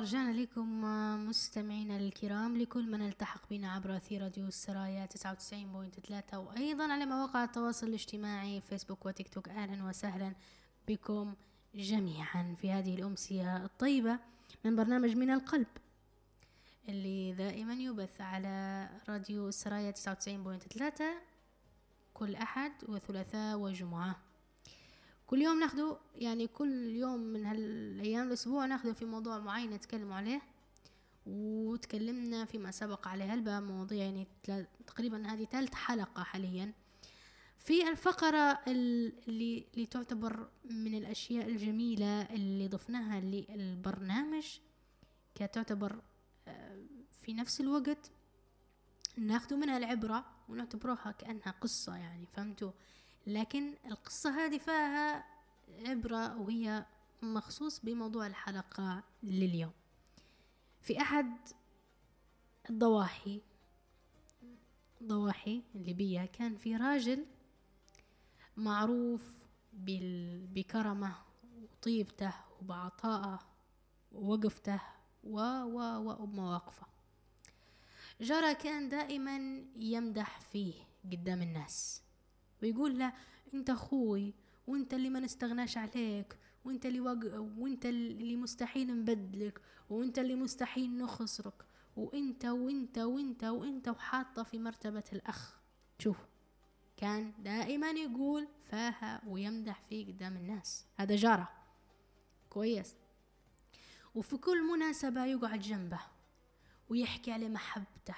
ورجعنا لكم مستمعينا الكرام، لكل من التحق بنا عبر أثير راديو السرايا 99.3 وأيضا على مواقع التواصل الاجتماعي فيسبوك وتيك توك. أهلا وسهلا بكم جميعا في هذه الأمسية الطيبة من برنامج من القلب اللي دائما يبث على راديو السرايا 99.3 كل أحد وثلاثاء وجمعة. كل يوم ناخده، يعني كل يوم من هالأيام الأسبوع ناخده في موضوع معين نتكلم عليه، وتكلمنا فيما سبق على هالباب مواضيع، يعني تقريبا هذه ثالث حلقة حاليا في الفقرة اللي تعتبر من الأشياء الجميلة اللي ضفناها للبرنامج، كتعتبر في نفس الوقت ناخده منها العبرة ونعتبروها كأنها قصة، يعني فهمتوا؟ لكن القصة هذه فيها عبرة وهي مخصوص بموضوع الحلقة لليوم. في أحد الضواحي الليبية كان في راجل معروف بكرمه وطيبته وبعطائه ووقفته وبمواقفه. جرى كان دائما يمدح فيه قدام الناس ويقول له: انت اخوي، وانت اللي ما نستغناش عليك، وانت اللي مستحيل نبدلك، وانت اللي مستحيل نخسرك، وانت وانت وانت وانت، وحاطه في مرتبة الاخ. شوف، كان دائما يقول فاها ويمدح فيه قدام الناس. هذا جاره كويس، وفي كل مناسبة يقعد جنبه ويحكي على محبته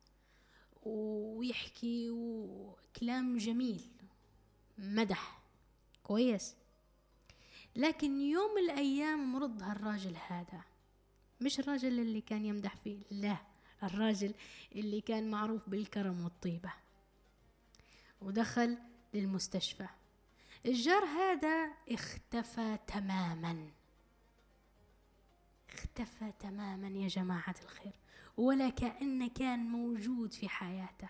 ويحكي كلام جميل، مدح كويس. لكن يوم من الأيام مرض هالراجل هذا، مش الراجل اللي كان يمدح فيه، لا، الراجل اللي كان معروف بالكرم والطيبة، ودخل للمستشفى. الجار هذا اختفى تماما يا جماعة الخير، ولا كأن كان موجود في حياته.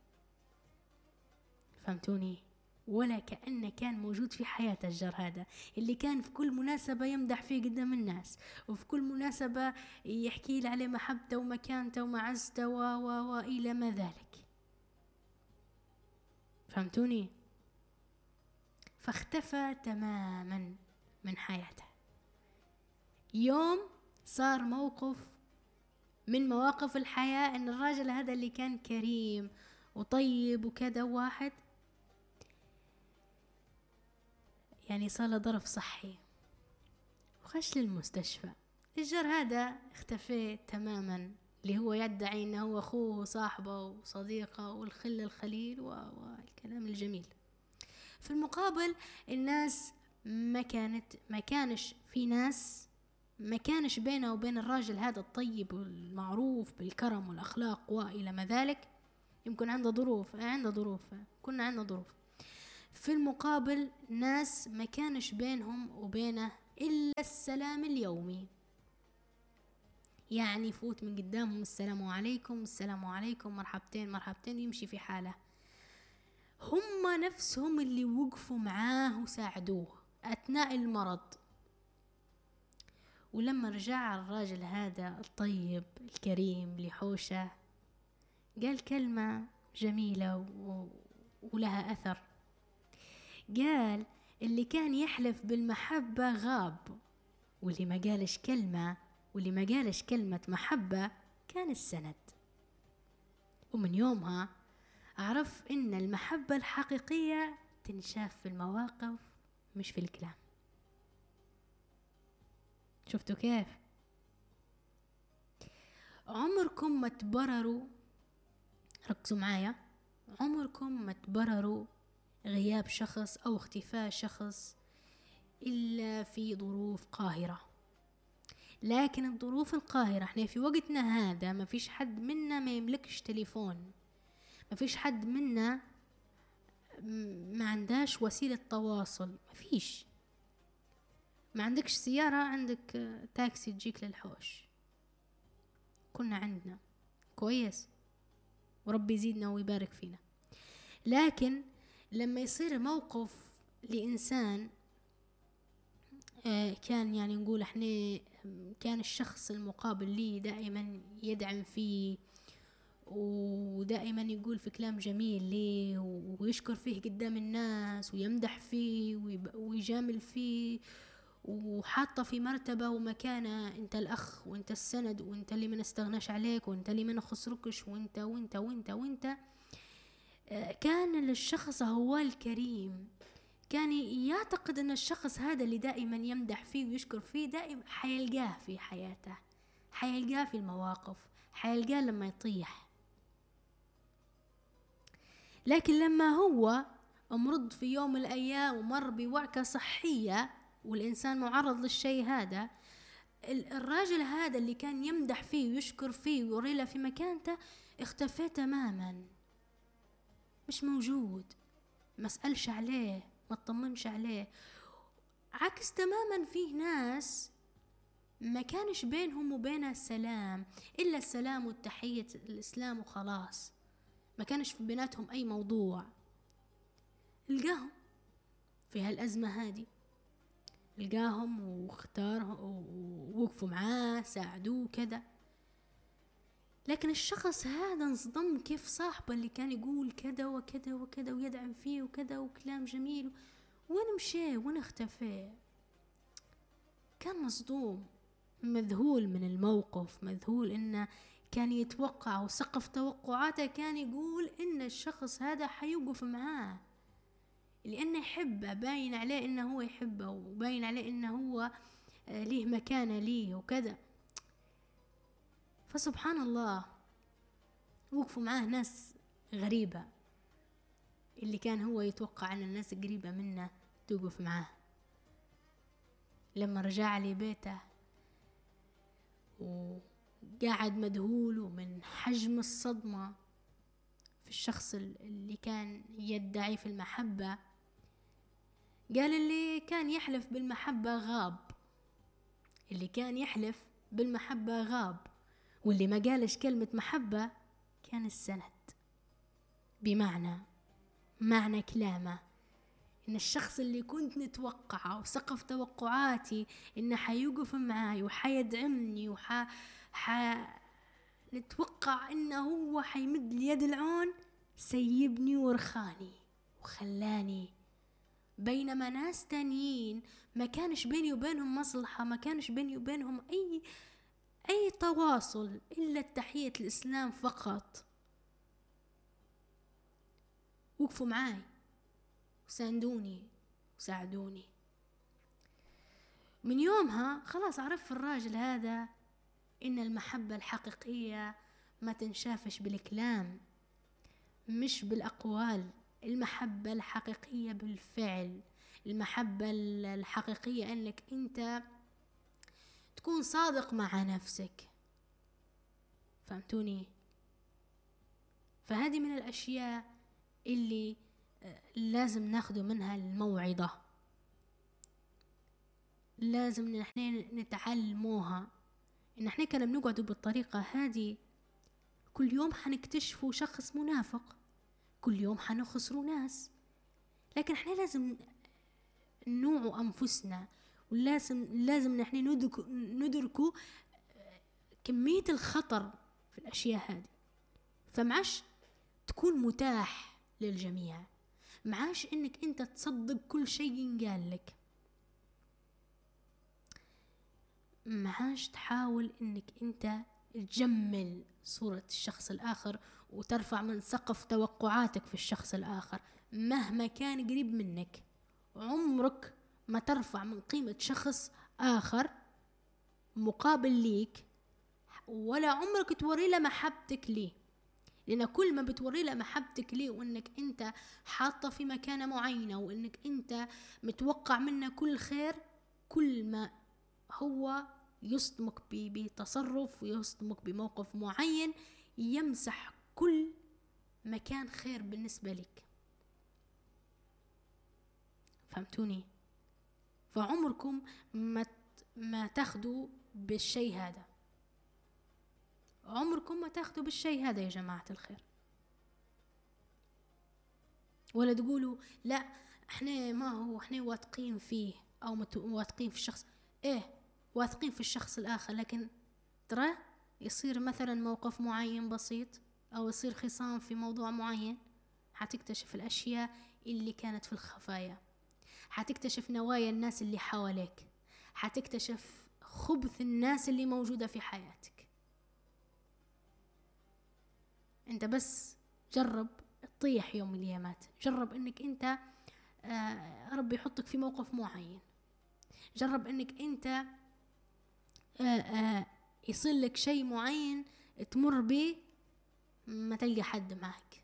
فهمتوني؟ ولا كأن كان موجود في حياة الجار هذا اللي كان في كل مناسبة يمدح فيه قدام الناس، وفي كل مناسبة يحكي له على محبته ومكانته ومعزته وإلى ما ذلك. فهمتوني؟ فاختفى تماما من حياته. يوم صار موقف من مواقف الحياة ان الراجل هذا اللي كان كريم وطيب وكذا، واحد يعني صار ظرف صحي وخش للمستشفى. الجار هذا اختفى تماما، اللي هو يدعي انه هو اخوه وصاحبه وصديقه والخل الخليل والكلام الجميل. في المقابل الناس ما كانش بينه وبين الراجل هذا الطيب والمعروف بالكرم والأخلاق وإلى ما ذلك. يمكن عنده ظروف، كنا عندنا ظروف. في المقابل ناس ما كانش بينهم وبينه إلا السلام اليومي، يعني يفوت من قدامهم السلام عليكم مرحبتين يمشي في حاله. هم نفسهم اللي وقفوا معاه وساعدوه أثناء المرض. ولما رجع الراجل هذا الطيب الكريم لحوشه، قال كلمة جميلة ولها أثر. قال: اللي كان يحلف بالمحبة غاب، واللي ما قالش كلمة محبة كان السند. ومن يومها أعرف إن المحبة الحقيقية تنشاف في المواقف مش في الكلام. شفتوا كيف؟ عمركم ما تبرروا، ركزوا معايا، عمركم ما تبرروا غياب شخص أو اختفاء شخص إلا في ظروف قاهرة. لكن الظروف القاهرة، احنا في وقتنا هذا ما فيش حد منا ما يملكش تليفون، ما فيش حد منا ما عندهاش وسيلة تواصل، ما عندكش سيارة، عندك تاكسي تجيك للحوش. كنا عندنا كويس، وربي يزيدنا ويبارك فينا. لكن لما يصير موقف لإنسان كان يعني نقول احنا كان الشخص المقابل لي دائما يدعم فيه، ودائما يقول في كلام جميل ليه، ويشكر فيه قدام الناس، ويمدح فيه ويجامل فيه، وحاطه في مرتبة ومكانة، انت الاخ، وانت السند، وانت اللي ما نستغناش عليك، وانت اللي ما نخسركش، وانت وانت وانت وانت. كان الشخص هو الكريم، كان يعتقد ان الشخص هذا اللي دائما يمدح فيه ويشكر فيه دائما حيلقاه في حياته، حيلقاه في المواقف، حيلقاه لما يطيح. لكن لما هو امرض في يوم من الأيام ومر بوعكة صحية والإنسان معرض للشيء هذا، الراجل هذا اللي كان يمدح فيه ويشكر فيه ويوري له في مكانته اختفى تماما، مش موجود، ما اسألش عليه، ما اطمنش عليه. عكس تماما فيه ناس ما كانش بينهم وبينها السلام إلا السلام والتحية الإسلام وخلاص، ما كانش في بيناتهم أي موضوع. لقاهم في هالأزمة هذه، لقاهم واختارهم ووقفوا معاه، ساعدوه كذا. لكن الشخص هذا انصدم كيف صاحبه اللي كان يقول كذا وكذا وكذا ويدعم فيه وكذا وكلام جميل، وين مشي، وين اختفى. كان مصدوم، مذهول من الموقف، مذهول انه كان يتوقع وسقف توقعاته، كان يقول ان الشخص هذا حيوقف معاه لانه يحبه، باين عليه انه هو يحبه، وباين عليه انه هو ليه مكانة ليه وكذا. فسبحان الله وقفوا معاه ناس غريبة، اللي كان هو يتوقع ان الناس قريبة منه توقف معاه. لما رجع لي بيته وقاعد مذهول ومن حجم الصدمة في الشخص اللي كان يدعي في المحبة، قال اللي كان يحلف بالمحبة غاب، اللي كان يحلف بالمحبة غاب، واللي ما قالش كلمة محبة كان السند. معنى كلامه إن الشخص اللي كنت نتوقعه وسقف توقعاتي إنه حيوقف معاي وحيدعمني نتوقع إنه هو حيمد لي يد العون، سيبني ورخاني وخلاني. بينما ناس تانيين ما كانش بيني وبينهم مصلحة، ما كانش بيني وبينهم أي تواصل إلا تحية الإسلام فقط، وقفوا معاي وساندوني وساعدوني. من يومها خلاص عرف الراجل هذا إن المحبة الحقيقية ما تنشافش بالكلام، مش بالأقوال. المحبة الحقيقية بالفعل، المحبة الحقيقية أنك أنت تكون صادق مع نفسك. فهمتوني؟ فهذه من الأشياء اللي لازم ناخذ منها الموعظة، لازم نحن نتعلموها. إن احنا كنا بنقعدوا بالطريقة هذه كل يوم حنكتشفوا شخص منافق، كل يوم حنخسروا ناس. لكن احنا لازم نوعوا أنفسنا، ولازم نحن ندركوا كمية الخطر في الأشياء هذه. فمعاش تكون متاح للجميع، معاش انك انت تصدق كل شيء ينقال لك، معاش تحاول انك انت تجمل صورة الشخص الآخر وترفع من سقف توقعاتك في الشخص الآخر. مهما كان قريب منك عمرك ما ترفع من قيمة شخص آخر مقابل ليك، ولا عمرك توري له محبتك ليه. لأن كل ما بتوري له محبتك ليه وإنك أنت حاطة في مكانة معينة وإنك أنت متوقع منه كل خير، كل ما هو يصدمك بتصرف ويصدمك بموقف معين يمسح كل مكان خير بالنسبة لك. فهمتوني؟ فعمركم ما تاخدوا بالشيء هذا، عمركم ما تاخدوا بالشيء هذا يا جماعة الخير. ولا تقولوا لا احنا ما هو احنا واثقين فيه او واثقين في الشخص. ايه واثقين في الشخص الآخر، لكن ترى يصير مثلا موقف معين بسيط أو يصير خصام في موضوع معين، حتكتشف الأشياء اللي كانت في الخفايا، حتكتشف نوايا الناس اللي حواليك، حتكتشف خبث الناس اللي موجودة في حياتك. انت بس جرب تطيح يوم من الأيامات، جرب انك انت ربي يحطك في موقف معين، جرب انك انت يصير لك شيء معين تمر به ما تلقى حد معك،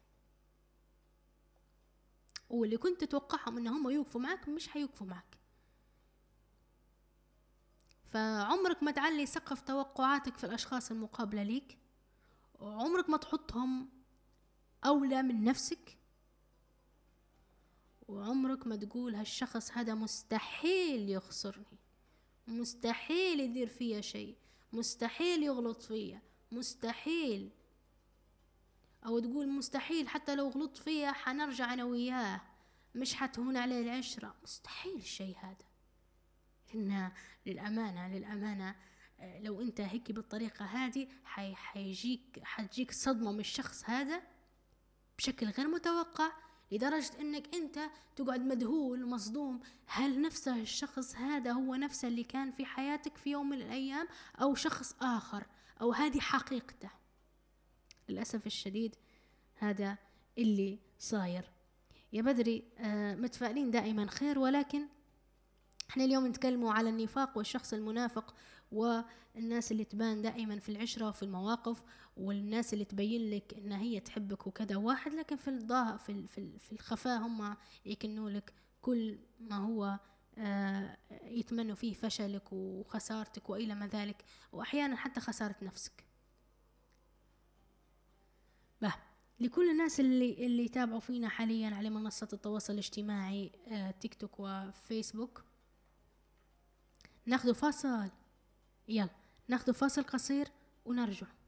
واللي كنت تتوقعهم ان هم يوقفوا معك مش حيوقفوا معك. فعمرك ما تعلي سقف توقعاتك في الاشخاص المقابلة ليك، وعمرك ما تحطهم اولى من نفسك، وعمرك ما تقول هالشخص هذا مستحيل يخسرني، مستحيل يدير فيا شيء، مستحيل يغلط فيا، مستحيل، او تقول مستحيل حتى لو غلط فيا حنرجع انا وياه، مش حتهون عليه العشرة. مستحيل الشيء هذا. إن للأمانة لو انت هيك بالطريقة هذه حتجيك صدمة من الشخص هذا بشكل غير متوقع، لدرجة انك انت تقعد مذهول ومصدوم، هل نفسه الشخص هذا هو نفسه اللي كان في حياتك في يوم من الأيام، أو شخص آخر، أو هذه حقيقته. للأسف الشديد هذا اللي صاير. يا بدري متفائلين دائما خير، ولكن احنا اليوم نتكلموا على النفاق والشخص المنافق، والناس اللي تبان دائما في العشرة وفي المواقف، والناس اللي تبين لك ان هي تحبك وكذا واحد، لكن في الخفاء هم يكنوا لك كل ما هو يتمنوا فيه فشلك وخسارتك وإلى ما ذلك، وأحيانا حتى خسارة نفسك. لكل الناس اللي يتابعوا فينا حاليا على منصة التواصل الاجتماعي تيك توك وفيسبوك، ناخذ فاصل، يلا ناخذ فاصل قصير ونرجع.